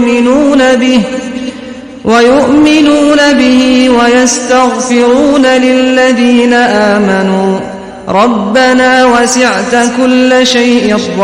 ويؤمنون به ويستغفرون للذين آمنوا ربنا وسعت كل شيء